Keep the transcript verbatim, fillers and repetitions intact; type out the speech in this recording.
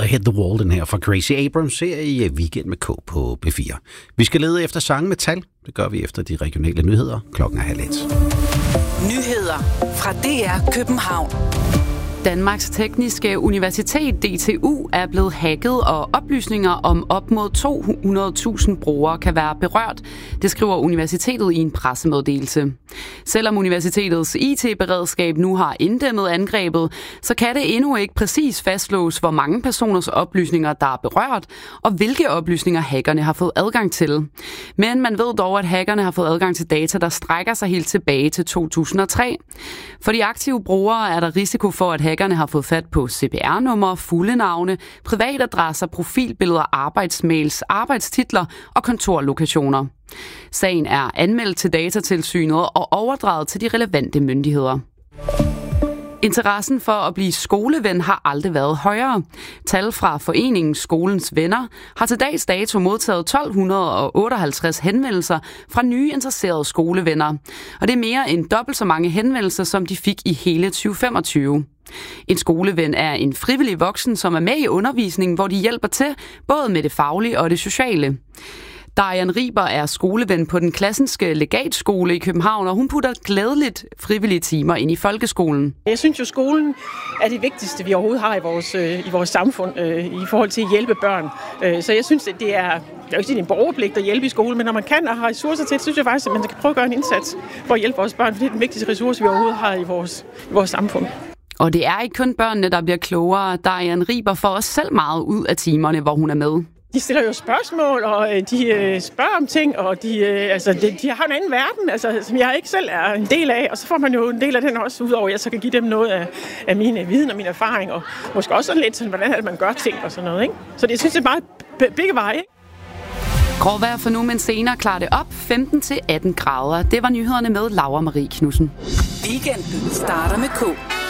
Hit the Wall, den her fra Gracie Abrams, ser i Weekend med K på B fire. Vi skal lede efter sange med tal. Det gør vi efter de regionale nyheder. Klokken er halv et. Nyheder fra D R København. Danmarks Tekniske Universitet, D T U, er blevet hacket, og oplysninger om op mod to hundrede tusind brugere kan være berørt. Det skriver universitetet i en pressemeddelelse. Selvom universitetets I T-beredskab nu har inddæmmet angrebet, så kan det endnu ikke præcis fastslås, hvor mange personers oplysninger, der er berørt, og hvilke oplysninger hackerne har fået adgang til. Men man ved dog, at hackerne har fået adgang til data, der strækker sig helt tilbage til to tusind og tre. For de aktive brugere er der risiko for, at hackerne har fået fat på C P R-numre, fulde navne, privatadresser, profilbilleder, arbejdsmails, arbejdstitler og kontorlokationer. Sagen er anmeldt til Datatilsynet og overdraget til de relevante myndigheder. Interessen for at blive skoleven har aldrig været højere. Tal fra foreningen Skolens Venner har til dags dato modtaget tolv otteoghalvtreds henvendelser fra nye interesserede skolevenner. Og det er mere end dobbelt så mange henvendelser, som de fik i hele tyve femogtyve. En skoleven er en frivillig voksen, som er med i undervisningen, hvor de hjælper til både med det faglige og det sociale. Darian Riber er skoleven på den klassiske legatskole i København, og hun putter glædeligt frivillige timer ind i folkeskolen. Jeg synes jo, skolen er det vigtigste, vi overhovedet har i vores, øh, i vores samfund øh, i forhold til at hjælpe børn. Øh, så jeg synes, at det er, det er jo ikke en borgerpligt at hjælpe i skole, men når man kan og har ressourcer til det, synes jeg faktisk, at man skal prøve at gøre en indsats for at hjælpe vores børn, for det er den vigtigste ressource, vi overhovedet har i vores, i vores samfund. Og det er ikke kun børnene, der bliver klogere. Darian Riber får også selv meget ud af timerne, hvor hun er med. De stiller jo spørgsmål, og de øh, spørger om ting, og de, øh, altså, de, de har en anden verden, altså, som jeg ikke selv er en del af. Og så får man jo en del af den også, udover at jeg så kan give dem noget af, af min viden og min erfaring, og måske også sådan lidt sådan, hvordan man gør ting og sådan noget. Ikke? Så det synes jeg er meget begge veje. Gråvejr for nu, men senere klarer det op femten til atten grader. Det var nyhederne med Laura Marie Knudsen. Weekenden starter med K.